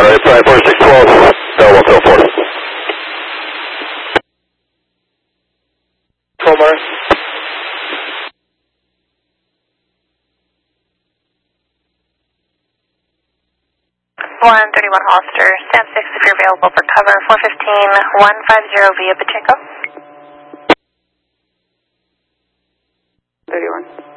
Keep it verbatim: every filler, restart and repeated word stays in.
right, five four six twelve, Bell one seven four. Comar. one thirty-one Hollister, stand six if you're available for cover, four fifteen, one fifty via Pachinko. thirty-one.